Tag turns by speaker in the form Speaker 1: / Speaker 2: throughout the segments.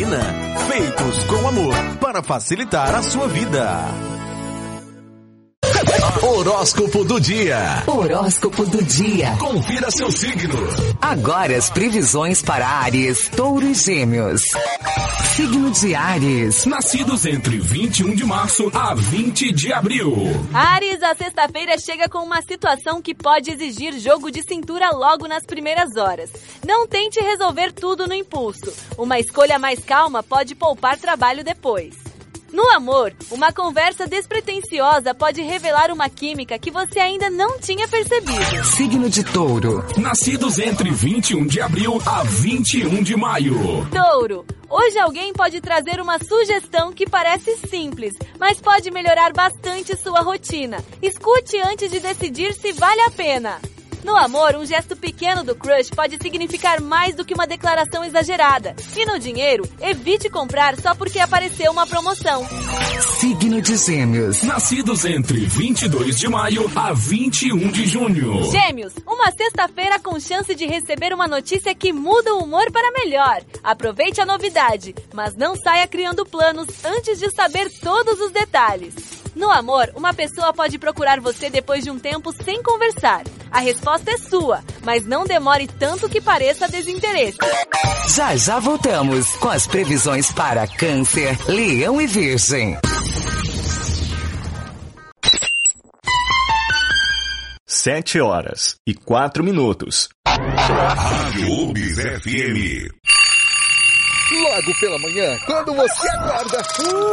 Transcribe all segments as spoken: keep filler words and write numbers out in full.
Speaker 1: Vitatina, feitos com amor para facilitar a sua vida. Horóscopo do dia.
Speaker 2: Horóscopo do dia.
Speaker 1: Confira seu signo.
Speaker 2: Agora as previsões para Áries, Touro e Gêmeos. Signo de Áries.
Speaker 3: Nascidos entre vinte e um de março a vinte de abril.
Speaker 4: Áries, a sexta-feira chega com uma situação que pode exigir jogo de cintura logo nas primeiras horas. Não tente resolver tudo no impulso. Uma escolha mais calma pode poupar trabalho depois. No amor, uma conversa despretensiosa pode revelar uma química que você ainda não tinha percebido.
Speaker 2: Signo de Touro.
Speaker 3: Nascidos entre vinte e um de abril a vinte e um de maio.
Speaker 4: Touro, hoje alguém pode trazer uma sugestão que parece simples, mas pode melhorar bastante sua rotina. Escute antes de decidir se vale a pena. No amor, um gesto pequeno do crush pode significar mais do que uma declaração exagerada. E no dinheiro, evite comprar só porque apareceu uma promoção.
Speaker 2: Signo de Gêmeos.
Speaker 3: Nascidos entre vinte e dois de maio a vinte e um de junho.
Speaker 4: Gêmeos, uma sexta-feira com chance de receber uma notícia que muda o humor para melhor. Aproveite a novidade, mas não saia criando planos antes de saber todos os detalhes. No amor, uma pessoa pode procurar você depois de um tempo sem conversar. A resposta é sua, mas não demore tanto que pareça desinteresse.
Speaker 2: Já já voltamos com as previsões para Câncer, Leão e Virgem.
Speaker 5: Sete horas e quatro minutos.
Speaker 6: Rádio Ubis F M.
Speaker 7: Logo pela manhã, quando você acorda,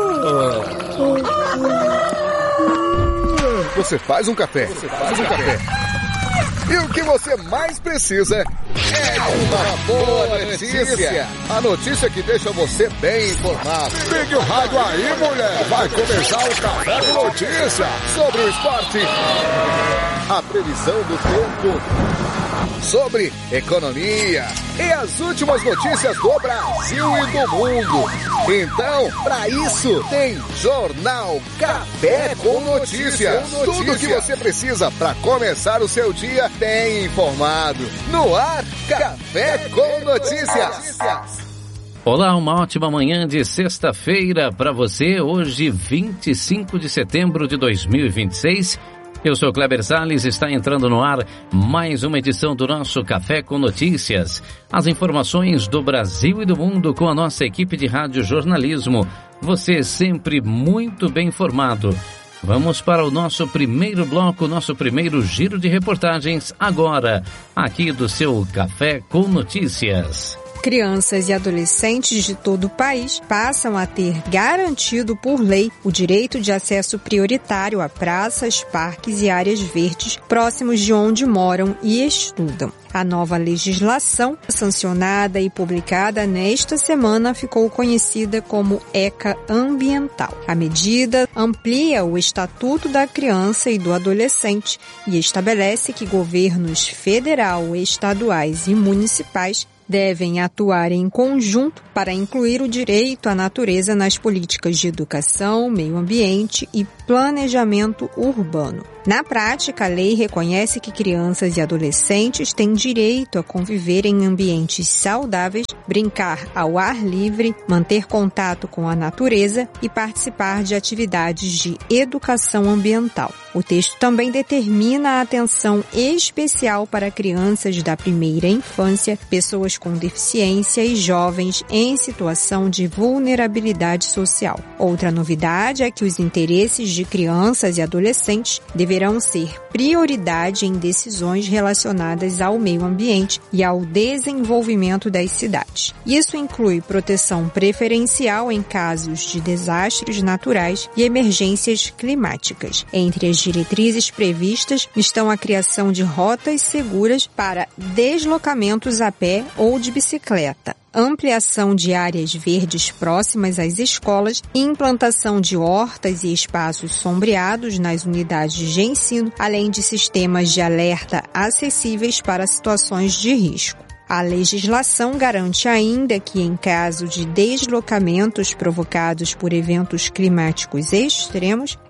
Speaker 7: você faz um café, você faz um café. E o que você mais precisa é uma boa notícia. A notícia que deixa você bem informado. Ligue o rádio aí, mulher. Vai começar o Café com Notícia sobre o esporte, a previsão do tempo, sobre economia e as últimas notícias do Brasil e do mundo. Então, para isso, tem Jornal Café com Notícias. Tudo o que você precisa para começar o seu dia bem informado. No ar, Café com Notícias.
Speaker 8: Olá, uma ótima manhã de sexta-feira para você. Hoje, vinte e cinco de setembro de dois mil e vinte e seis. Eu sou Kleber Salles, está entrando no ar mais uma edição do nosso Café com Notícias. As informações do Brasil e do mundo com a nossa equipe de rádio jornalismo. Você sempre muito bem informado. Vamos para o nosso primeiro bloco, nosso primeiro giro de reportagens agora, aqui do seu Café com Notícias.
Speaker 9: Crianças e adolescentes de todo o país passam a ter garantido por lei o direito de acesso prioritário a praças, parques e áreas verdes próximos de onde moram e estudam. A nova legislação, sancionada e publicada nesta semana, ficou conhecida como ECA Ambiental. A medida amplia o Estatuto da Criança e do Adolescente e estabelece que governos federal, estaduais e municipais devem atuar em conjunto para incluir o direito à natureza nas políticas de educação, meio ambiente e planejamento urbano. Na prática, a lei reconhece que crianças e adolescentes têm direito a conviver em ambientes saudáveis, brincar ao ar livre, manter contato com a natureza e participar de atividades de educação ambiental. O texto também determina a atenção especial para crianças da primeira infância, pessoas com deficiência e jovens em situação de vulnerabilidade social. Outra novidade é que os interesses de crianças e adolescentes deverão ser prioridade em decisões relacionadas ao meio ambiente e ao desenvolvimento das cidades. Isso inclui proteção preferencial em casos de desastres naturais e emergências climáticas. Entre as diretrizes previstas estão a criação de rotas seguras para deslocamentos a pé ou de bicicleta, ampliação de áreas verdes próximas às escolas, implantação de hortas e espaços sombreados nas unidades de ensino, além de sistemas de alerta acessíveis para situações de risco. A legislação garante ainda que, em caso de deslocamentos provocados por eventos climáticos extremos,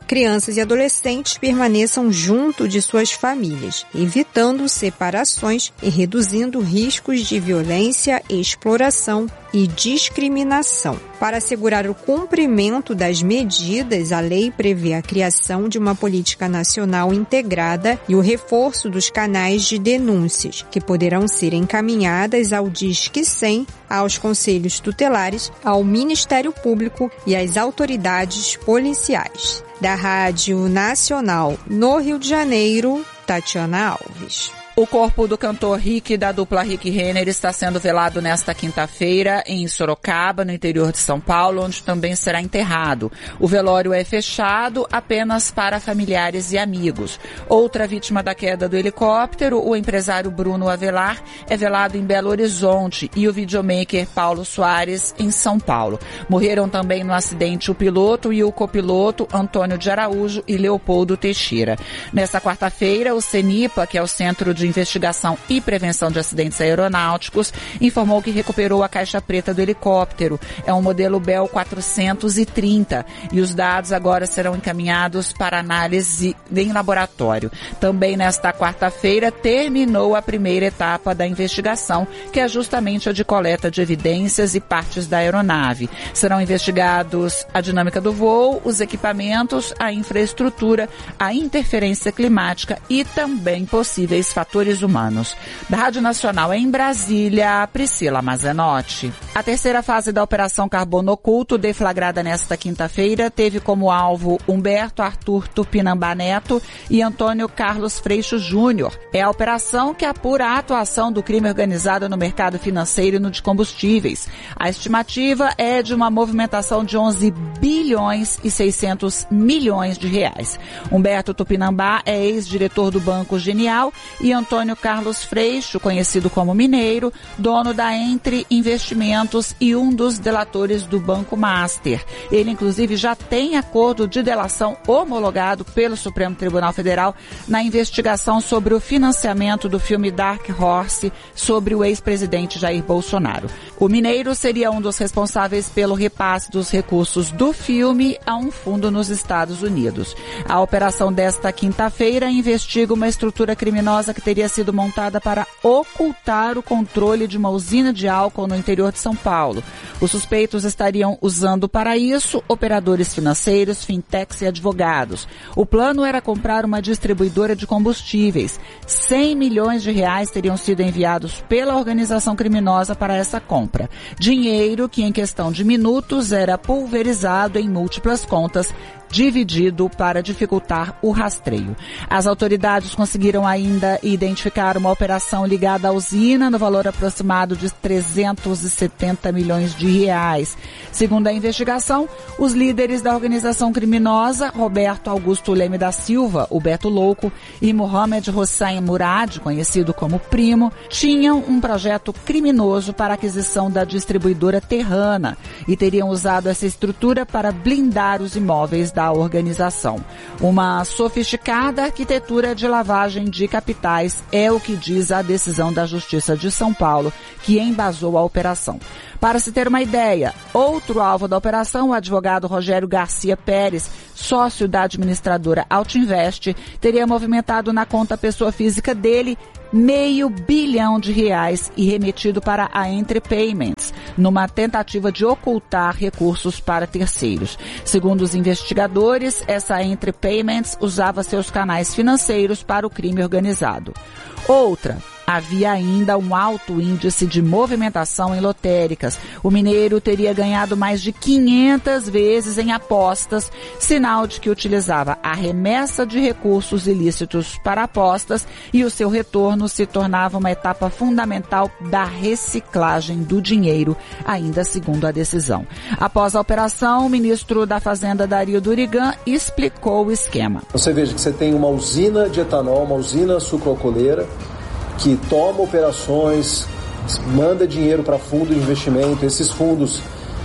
Speaker 9: crianças e adolescentes permaneçam junto de suas famílias, evitando separações e reduzindo riscos de violência, exploração e discriminação. Para assegurar o cumprimento das medidas, a lei prevê a criação de uma política nacional integrada e o reforço dos canais de denúncias, que poderão ser encaminhadas ao Disque cem, aos conselhos tutelares, ao Ministério Público e às autoridades policiais. Da Rádio Nacional no Rio de Janeiro, Tatiana Alves.
Speaker 10: O corpo do cantor Rick, da dupla Rick Renner, está sendo velado nesta quinta-feira em Sorocaba, no interior de São Paulo, onde também será enterrado. O velório é fechado apenas para familiares e amigos. Outra vítima da queda do helicóptero, o empresário Bruno Avelar, é velado em Belo Horizonte e o videomaker Paulo Soares em São Paulo. Morreram também no acidente o piloto e o copiloto Antônio de Araújo e Leopoldo Teixeira. Nesta quarta-feira, o CENIPA, que é o Centro de Investigação e Prevenção de Acidentes Aeronáuticos, informou que recuperou a caixa preta do helicóptero. É um modelo Bell quatrocentos e trinta e os dados agora serão encaminhados para análise em laboratório. Também nesta quarta-feira terminou a primeira etapa da investigação, que é justamente a de coleta de evidências e partes da aeronave. Serão investigados a dinâmica do voo, os equipamentos, a infraestrutura, a interferência climática e também possíveis fatores humanos. Da Rádio Nacional em Brasília, Priscila Mazenotti. A terceira fase da Operação Carbono Oculto, deflagrada nesta quinta-feira, teve como alvo Humberto Arthur Tupinambá Neto e Antônio Carlos Freixo Júnior. É a operação que apura a atuação do crime organizado no mercado financeiro e no de combustíveis. A estimativa é de uma movimentação de onze bilhões e seiscentos milhões de reais. Humberto Tupinambá é ex-diretor do Banco Genial e Antônio Carlos Freixo, conhecido como Mineiro, dono da Entre Investimentos e um dos delatores do Banco Master. Ele, inclusive, já tem acordo de delação homologado pelo Supremo Tribunal Federal na investigação sobre o financiamento do filme Dark Horse sobre o ex-presidente Jair Bolsonaro. O Mineiro seria um dos responsáveis pelo repasse dos recursos do filme a um fundo nos Estados Unidos. A operação desta quinta-feira investiga uma estrutura criminosa que teria sido montada para ocultar o controle de uma usina de álcool no interior de São Paulo. Os suspeitos estariam usando para isso operadores financeiros, fintechs e advogados. O plano era comprar uma distribuidora de combustíveis. cem milhões de reais teriam sido enviados pela organização criminosa para essa compra. Dinheiro que, em questão de minutos, era pulverizado em múltiplas contas, dividido para dificultar o rastreio. As autoridades conseguiram ainda identificar uma operação ligada à usina no valor aproximado de trezentos e setenta milhões de reais. Segundo a investigação, os líderes da organização criminosa, Roberto Augusto Leme da Silva, o Beto Louco, e Mohamed Hossein Murad, conhecido como Primo, tinham um projeto criminoso para a aquisição da distribuidora Terrana e teriam usado essa estrutura para blindar os imóveis da organização. Uma sofisticada arquitetura de lavagem de capitais é o que diz a decisão da Justiça de São Paulo, que embasou a operação. Para se ter uma ideia, outro alvo da operação, o advogado Rogério Garcia Pérez, sócio da administradora Altinvest, teria movimentado na conta pessoa física dele meio bilhão de reais e remetido para a Entre Payments, numa tentativa de ocultar recursos para terceiros. Segundo os investigadores, essa Entre Payments usava seus canais financeiros para o crime organizado. Outra, havia ainda um alto índice de movimentação em lotéricas. O mineiro teria ganhado mais de quinhentas vezes em apostas, sinal de que utilizava a remessa de recursos ilícitos para apostas e o seu retorno se tornava uma etapa fundamental da reciclagem do dinheiro, ainda segundo a decisão. Após a operação, o ministro da Fazenda, Dario Durigan, explicou o esquema.
Speaker 11: Você veja que você tem uma usina de etanol, uma usina sucroalcooleira, que toma operações, manda dinheiro para fundo de investimento, esses fundos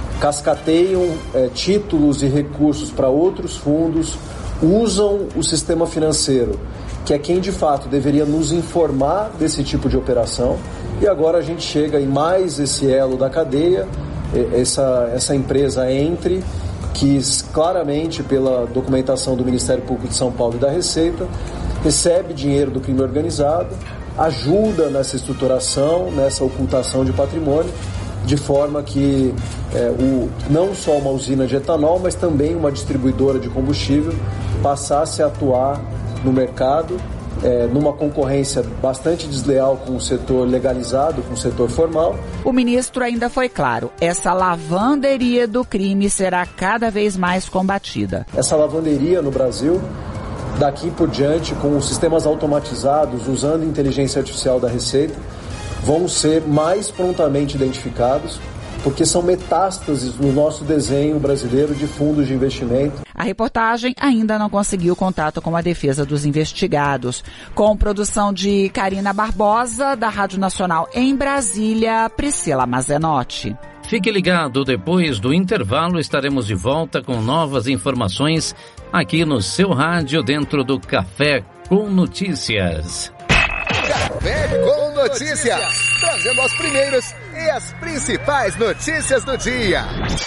Speaker 11: cascateiam é, títulos e recursos para outros fundos, usam o sistema financeiro, que é quem de fato deveria nos informar desse tipo de operação, e agora a gente chega em mais esse elo da cadeia, essa, essa empresa Entre, que claramente, pela documentação do Ministério Público de São Paulo e da Receita, recebe dinheiro do crime organizado, ajuda nessa estruturação, nessa ocultação de patrimônio, de forma que é, o, não só uma usina de etanol, mas também uma distribuidora de combustível passasse a atuar no mercado, É, numa concorrência bastante desleal com o setor legalizado, com o setor formal.
Speaker 10: O ministro ainda foi claro, essa lavanderia do crime será cada vez mais combatida.
Speaker 11: Essa lavanderia no Brasil, daqui por diante, com os sistemas automatizados, usando inteligência artificial da Receita, vão ser mais prontamente identificados, porque são metástases no nosso desenho brasileiro de fundos de investimento.
Speaker 10: A reportagem ainda não conseguiu contato com a defesa dos investigados. Com produção de Karina Barbosa, da Rádio Nacional em Brasília, Priscila Mazenotti.
Speaker 8: Fique ligado, depois do intervalo estaremos de volta com novas informações aqui no seu rádio dentro do Café com Notícias.
Speaker 7: Café com Notícias, trazendo as primeiras e as principais notícias do dia.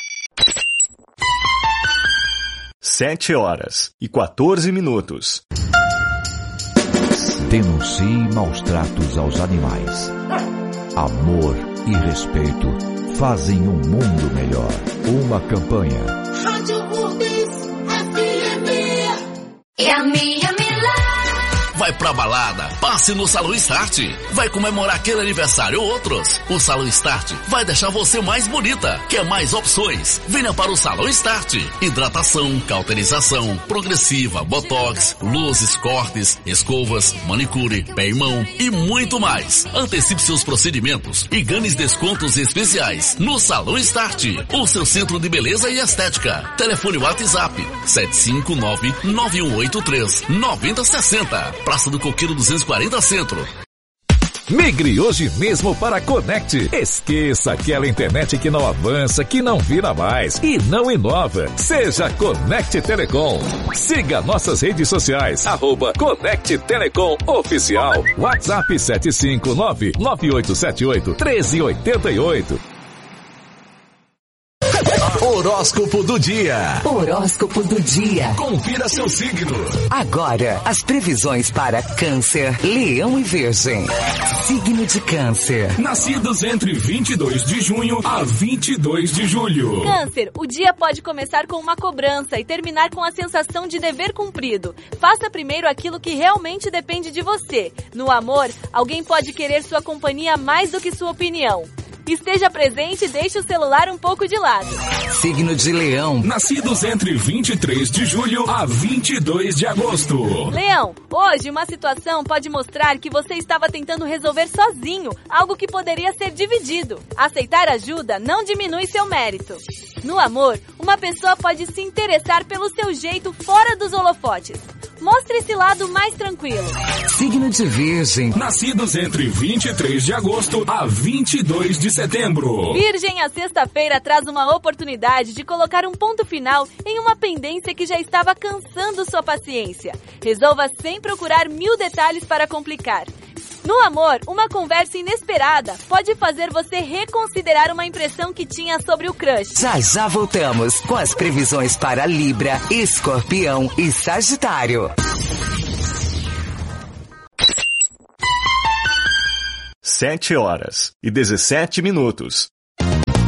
Speaker 5: Sete horas e quatorze minutos.
Speaker 12: Denuncie maus tratos aos animais. Amor e respeito fazem um mundo melhor. Uma campanha.
Speaker 13: Rádio Urbis F M. E a minha Milá.
Speaker 14: Vai pra balada, passe no Salão Start. Vai comemorar aquele aniversário ou outros. O Salão Start vai deixar você mais bonita. Quer mais opções? Venha para o Salão Start. Hidratação, cauterização, progressiva, botox, luzes, cortes, escovas, manicure, pé e mão e muito mais. Antecipe seus procedimentos e ganhe descontos especiais no Salão Start, o seu centro de beleza e estética. Telefone WhatsApp sete cinco nove, nove um oito três, nove zero seis zero. Praça do Coqueiro duzentos e quarenta Centro.
Speaker 15: Migre hoje mesmo para Conect. Esqueça aquela internet que não avança, que não vira mais e não inova. Seja Conect Telecom. Siga nossas redes sociais, arroba Conect Telecom Oficial. WhatsApp sete cinco nove, nove oito sete oito, um três oito oito.
Speaker 1: Horóscopo do dia.
Speaker 2: Horóscopo do dia.
Speaker 1: Confira seu signo.
Speaker 2: Agora, as previsões para Câncer, Leão e Virgem. Signo de Câncer.
Speaker 3: Nascidos entre vinte e dois de junho a vinte e dois de julho.
Speaker 4: Câncer, o dia pode começar com uma cobrança e terminar com a sensação de dever cumprido. Faça primeiro aquilo que realmente depende de você. No amor, alguém pode querer sua companhia mais do que sua opinião. Esteja presente e deixe o celular um pouco de lado.
Speaker 2: Signo de Leão.
Speaker 3: Nascidos entre vinte e três de julho a vinte e dois de agosto.
Speaker 4: Leão, hoje uma situação pode mostrar que você estava tentando resolver sozinho, algo que poderia ser dividido. Aceitar ajuda não diminui seu mérito. No amor, uma pessoa pode se interessar pelo seu jeito fora dos holofotes. Mostre esse lado mais tranquilo.
Speaker 2: Signo de Virgem.
Speaker 3: Nascidos entre vinte e três de agosto a vinte e dois de setembro.
Speaker 4: Virgem, a sexta-feira traz uma oportunidade de colocar um ponto final em uma pendência que já estava cansando sua paciência. Resolva sem procurar mil detalhes para complicar. No amor, uma conversa inesperada pode fazer você reconsiderar uma impressão que tinha sobre o crush.
Speaker 2: Já já voltamos com as previsões para Libra, Escorpião e Sagitário.
Speaker 5: Sete horas e dezessete minutos.